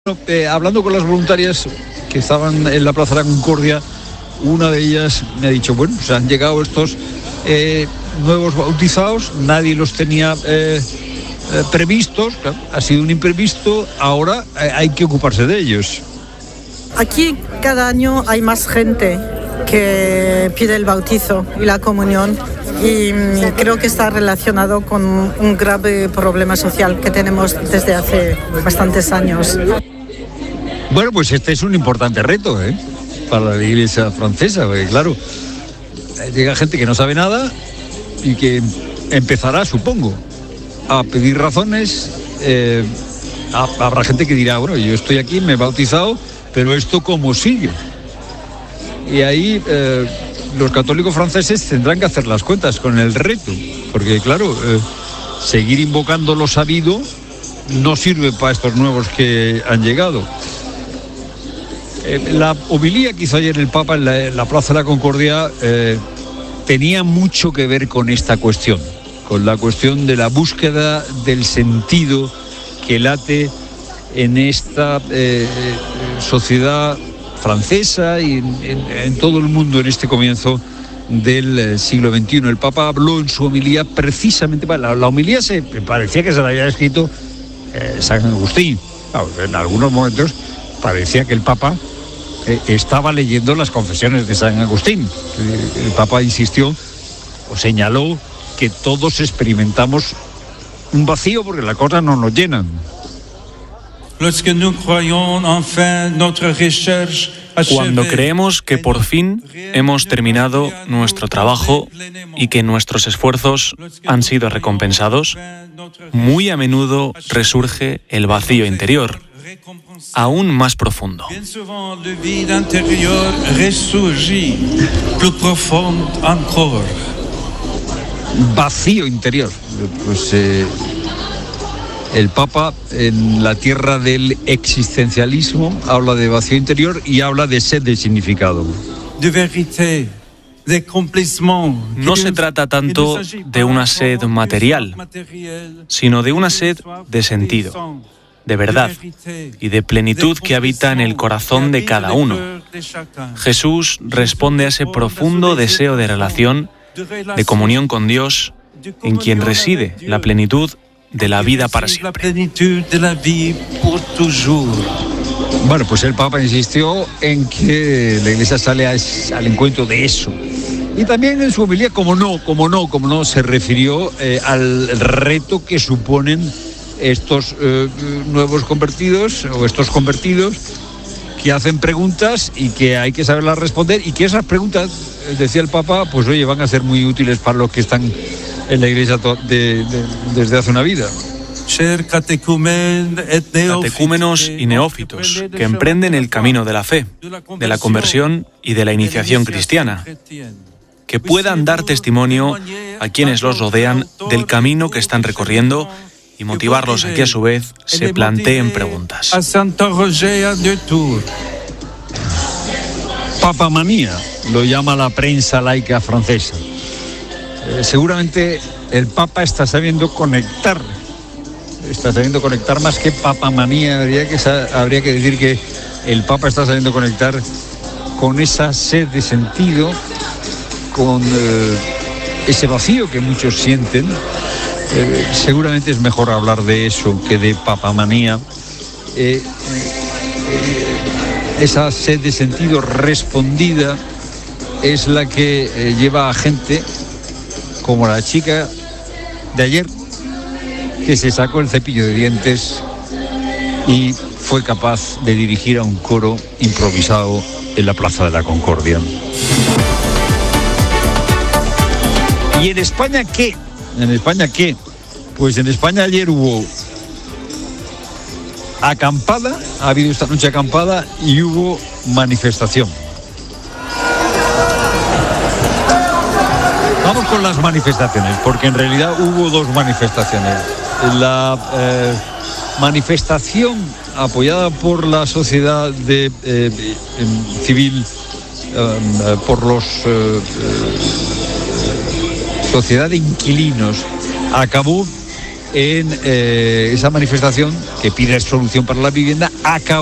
Hablando con las voluntarias que estaban en la Plaza de la Concordia, una de ellas me ha dicho, bueno, se han llegado estos nuevos bautizados, nadie los tenía previstos, claro, ha sido un imprevisto, ahora hay que ocuparse de ellos. Aquí cada año hay más gente que pide el bautizo y la comunión, y creo que está relacionado con un grave problema social que tenemos desde hace bastantes años. Bueno, pues este es un importante reto para la Iglesia francesa, porque claro, llega gente que no sabe nada y que empezará, supongo, a pedir razones. Habrá gente que dirá, bueno, yo estoy aquí, me he bautizado, pero ¿esto cómo sigue? Y ahí los católicos franceses tendrán que hacer las cuentas con el reto, porque claro, seguir invocando lo sabido no sirve para estos nuevos que han llegado. La homilía que hizo ayer el Papa en la Plaza de la Concordia tenía mucho que ver con esta cuestión, con la cuestión de la búsqueda del sentido que late en esta sociedad francesa y en todo el mundo en este comienzo del siglo XXI. El Papa habló en su homilía precisamente, la homilía parecía que se la había escrito San Agustín. En algunos momentos parecía que el Papa estaba leyendo las confesiones de San Agustín. El Papa insistió o señaló que todos experimentamos un vacío porque las cosas no nos llenan. Cuando creemos que por fin hemos terminado nuestro trabajo y que nuestros esfuerzos han sido recompensados, muy a menudo resurge el vacío interior, aún más profundo. Vacío interior. Pues el Papa, en la tierra del existencialismo, habla de vacío interior y habla de sed de significado. No se trata tanto de una sed material, sino de una sed de sentido, de verdad y de plenitud que habita en el corazón de cada uno. Jesús responde a ese profundo deseo de relación, de comunión con Dios, en quien reside la plenitud de la vida para siempre. Bueno, pues el Papa insistió en que la Iglesia sale al encuentro de eso. Y también en su homilía, como no, se refirió al reto que suponen estos nuevos convertidos o estos convertidos que hacen preguntas y que hay que saberlas responder, y que esas preguntas, decía el Papa, pues oye, van a ser muy útiles para los que están en la Iglesia desde hace una vida. Catecúmenos y neófitos que emprenden el camino de la fe, de la conversión y de la iniciación cristiana, que puedan dar testimonio a quienes los rodean del camino que están recorriendo y motivarlos a que a su vez se planteen preguntas. Papamanía lo llama la prensa laica francesa. Seguramente el Papa está sabiendo conectar más que papamanía. Habría que decir que el Papa está sabiendo conectar con esa sed de sentido, con ese vacío que muchos sienten. Seguramente es mejor hablar de eso que de papamanía. Esa sed de sentido respondida es la que lleva a gente como la chica de ayer, que se sacó el cepillo de dientes y fue capaz de dirigir a un coro improvisado en la Plaza de la Concordia. ¿Y en España qué? Pues en España ayer hubo acampada, ha habido esta noche acampada y hubo manifestación. Vamos con las manifestaciones, porque en realidad hubo dos manifestaciones. La manifestación apoyada por la sociedad civil, por los sociedad de inquilinos, acabó en esa manifestación que pide solución para la vivienda acabó